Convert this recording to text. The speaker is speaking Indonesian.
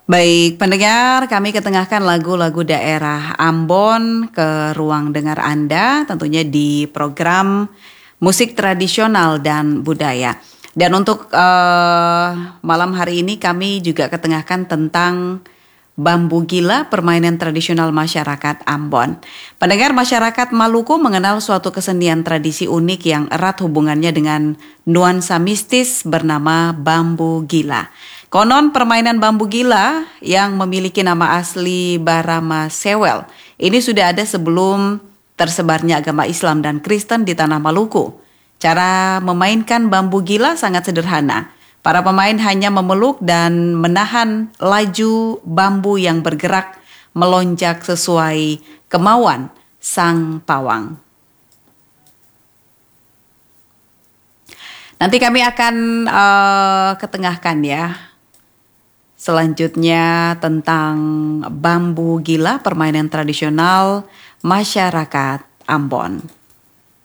Baik, pendengar, kami ketengahkan lagu-lagu daerah Ambon ke ruang dengar Anda, tentunya di program Musik Tradisional dan Budaya. Dan untuk malam hari ini kami juga ketengahkan tentang Bambu Gila, permainan tradisional masyarakat Ambon. Pendengar, masyarakat Maluku mengenal suatu kesenian tradisi unik yang erat hubungannya dengan nuansa mistis bernama Bambu Gila. Konon permainan Bambu Gila yang memiliki nama asli Barama Sewel ini sudah ada sebelum tersebarnya agama Islam dan Kristen di tanah Maluku. Cara memainkan Bambu Gila sangat sederhana. Para pemain hanya memeluk dan menahan laju bambu yang bergerak melonjak sesuai kemauan sang pawang. Nanti kami akan ketengahkan ya. Selanjutnya tentang Bambu Gila, permainan tradisional masyarakat Ambon.